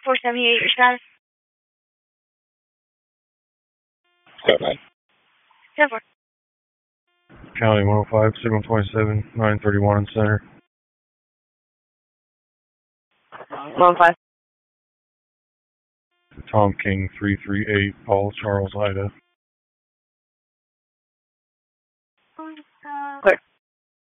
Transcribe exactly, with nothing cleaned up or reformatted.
four seventy-eight, your status? Step nine. ten four. County one oh five, signal twenty-seven, nine thirty-one in center. one five. Tom King three three eight, Paul Charles Ida. Clear.